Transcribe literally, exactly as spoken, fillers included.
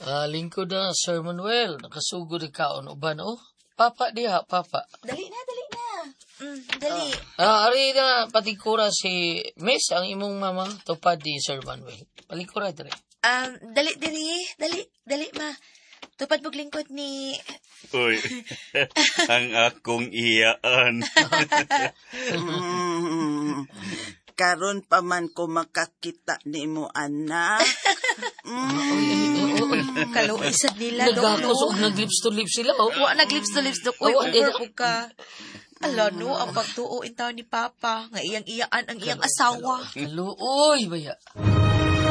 Ah, lingkod na, Sir Manuel. Nakasugod ikaon uban, oh. Papa diha, papa. Dali na, dali na. Mm, dali. Ah, ari na, patikura si Miss, ang imong mama, tupad di Sir Manuel. Palikura, dali. Um, dali, dali, dali, dali, ma. Tupad pag lingkod ni... Uy, ang akong iyaan. Mm, karon pa man ko makakita ni mo, anak. Mm. Kaluoy sa nila, Dok, Nagakos no? og nag-lips to lips sila, oh. Wa nag-lips to lips, Dok. Uy, Awa, di na. over ka. Ala, no, ang pagtuo in taon ni Papa. Nga iyang iyaan ang iyang asawa. Kaluoy, baya.